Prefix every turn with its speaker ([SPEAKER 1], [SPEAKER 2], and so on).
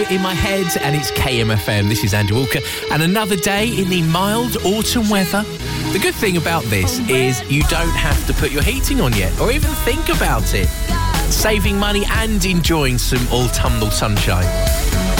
[SPEAKER 1] in my head, and it's KMFM. This is Andy Walker, and another day in the mild autumn weather. The good thing about this is you don't have to put your heating on yet, or even think about it. Saving money and enjoying some autumnal sunshine.